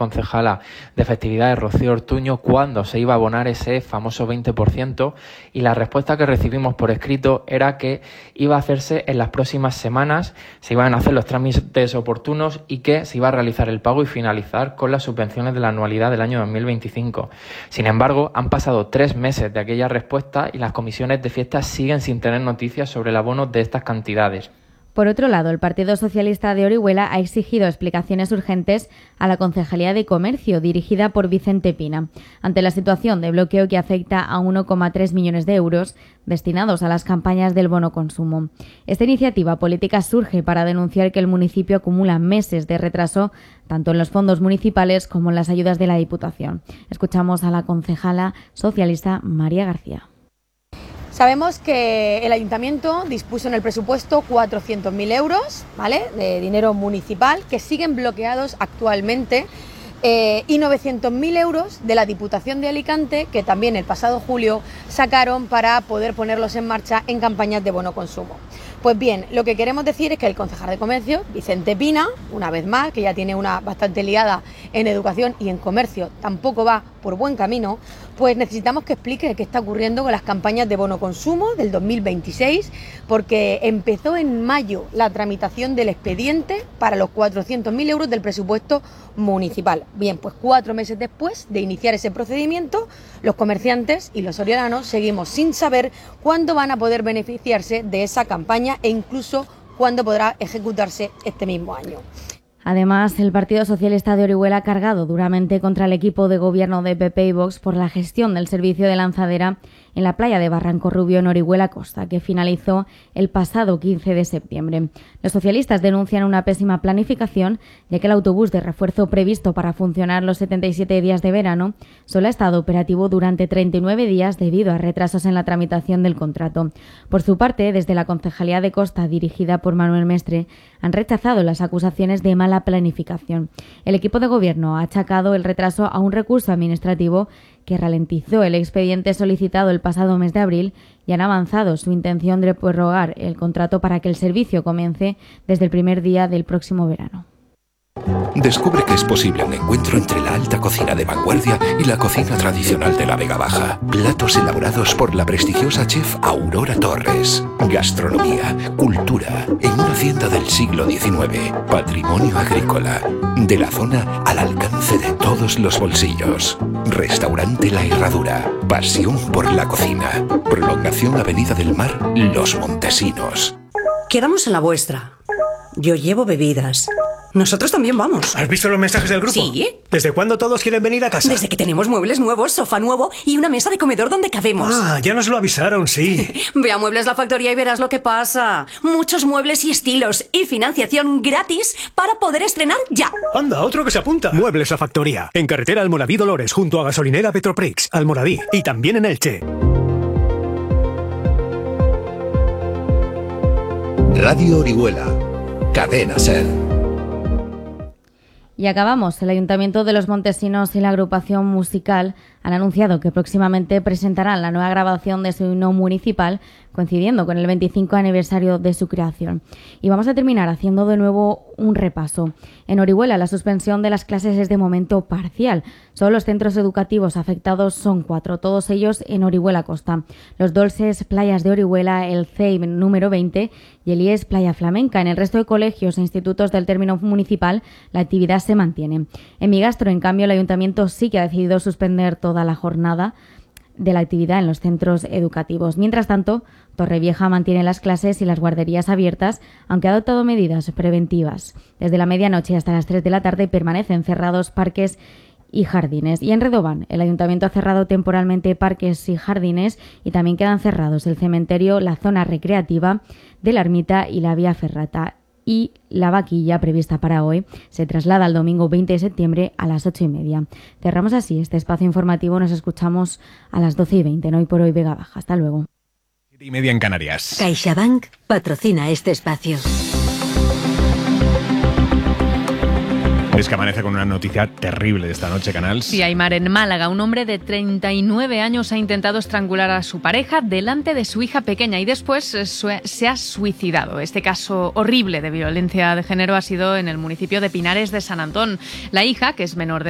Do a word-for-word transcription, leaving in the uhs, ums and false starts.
concejala de festividades, Rocío Ortuño, cuándo se iba a abonar ese famoso veinte por ciento, y la respuesta que recibimos por escrito era que iba a hacerse en las próximas semanas, se iban a hacer los trámites oportunos y que se iba a realizar el pago y finalizar con las subvenciones de la anualidad del año dos mil veinticinco. Sin embargo, han pasado tres meses de aquella respuesta y las comisiones de fiestas siguen sin tener noticias sobre el abono de estas cantidades. Por otro lado, el Partido Socialista de Orihuela ha exigido explicaciones urgentes a la Concejalía de Comercio, dirigida por Vicente Pina, ante la situación de bloqueo que afecta a uno coma tres millones de euros destinados a las campañas del bono consumo. Esta iniciativa política surge para denunciar que el municipio acumula meses de retraso tanto en los fondos municipales como en las ayudas de la Diputación. Escuchamos a la concejala socialista María García. Sabemos que el Ayuntamiento dispuso en el presupuesto cuatrocientos mil euros, ¿vale?, de dinero municipal que siguen bloqueados actualmente eh, y novecientos mil euros de la Diputación de Alicante que también el pasado julio sacaron para poder ponerlos en marcha en campañas de bono consumo. Pues bien, lo que queremos decir es que el concejal de Comercio, Vicente Pina, una vez más, que ya tiene una bastante liada en educación y en comercio, tampoco va por buen camino, pues necesitamos que explique qué está ocurriendo con las campañas de bono consumo del dos mil veintiséis, porque empezó en mayo la tramitación del expediente para los cuatrocientos mil euros del presupuesto municipal. Bien, pues cuatro meses después de iniciar ese procedimiento, los comerciantes y los sorianos seguimos sin saber cuándo van a poder beneficiarse de esa campaña e incluso cuándo podrá ejecutarse este mismo año. Además, el Partido Socialista de Orihuela ha cargado duramente contra el equipo de gobierno de P P y Vox por la gestión del servicio de lanzadera en la playa de Barranco Rubio en Orihuela Costa, que finalizó el pasado quince de septiembre. Los socialistas denuncian una pésima planificación, ya que el autobús de refuerzo previsto para funcionar los setenta y siete días de verano solo ha estado operativo durante treinta y nueve días debido a retrasos en la tramitación del contrato. Por su parte, desde la Concejalía de Costa, dirigida por Manuel Mestre, han rechazado las acusaciones de mala planificación. El equipo de gobierno ha achacado el retraso a un recurso administrativo que ralentizó el expediente solicitado el pasado mes de abril y han avanzado su intención de prorrogar el contrato para que el servicio comience desde el primer día del próximo verano. Descubre que es posible un encuentro entre la alta cocina de vanguardia y la cocina tradicional de la Vega Baja. Platos elaborados por la prestigiosa chef Aurora Torres. Gastronomía, cultura, en una hacienda del siglo diecinueve. Patrimonio agrícola. De la zona al alcance de todos los bolsillos. Restaurante La Herradura. Pasión por la cocina. Prolongación Avenida del Mar, Los Montesinos. Quedamos en la vuestra. Yo llevo bebidas. Nosotros también vamos. ¿Has visto los mensajes del grupo? Sí. ¿Desde cuándo todos quieren venir a casa? Desde que tenemos muebles nuevos, sofá nuevo y una mesa de comedor donde cabemos. Ah, ya nos lo avisaron, sí. Ve a Muebles La Factoría y verás lo que pasa. Muchos muebles y estilos y financiación gratis para poder estrenar ya. Anda, otro que se apunta. Muebles La Factoría. En carretera Almoradí Dolores, junto a gasolinera Petroprix, Almoradí. Y también en Elche. Radio Orihuela. Cadena Ser. Y acabamos. El Ayuntamiento de Los Montesinos y la agrupación musical han anunciado que próximamente presentarán la nueva grabación de su himno municipal, coincidiendo con el veinticinco aniversario de su creación. Y vamos a terminar haciendo de nuevo un repaso. En Orihuela, la suspensión de las clases es de momento parcial. Solo los centros educativos afectados son cuatro, todos ellos en Orihuela Costa. Los Dolces Playas de Orihuela, el C E I M número veinte y el I E S Playa Flamenca. En el resto de colegios e institutos del término municipal, la actividad se mantiene. En Migastro, en cambio, el Ayuntamiento sí que ha decidido suspender toda la jornada de la actividad en los centros educativos. Mientras tanto, Torrevieja mantiene las clases y las guarderías abiertas, aunque ha adoptado medidas preventivas. Desde la medianoche hasta las tres de la tarde permanecen cerrados parques y jardines. Y en Redován, el Ayuntamiento ha cerrado temporalmente parques y jardines y también quedan cerrados el cementerio, la zona recreativa de la Ermita y la vía ferrata. Y la vaquilla prevista para hoy se traslada al domingo veinte de septiembre a las ocho y media. Cerramos así este espacio informativo. Nos escuchamos a las doce y veinte. No Hoy por Hoy Vega Baja. Hasta luego. siete y media en Canarias. CaixaBank patrocina este espacio. Es que amanece con una noticia terrible de esta noche, Canals. Sí, Aymar, en Málaga, un hombre de treinta y nueve años ha intentado estrangular a su pareja delante de su hija pequeña y después se ha suicidado. Este caso horrible de violencia de género ha sido en el municipio de Pinares de San Antón. La hija, que es menor de